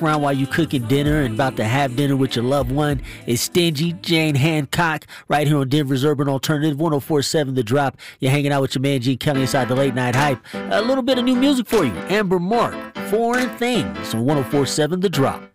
background while you cooking dinner and about to have dinner with your loved one is Stingy, Jane Hancock, right here on Denver's Urban Alternative, 104.7 The Drop. You're hanging out with your man Gene Kelly inside the Late Night Hype. A little bit of new music for you. Amber Mark, Foreign Things on 104.7 The Drop.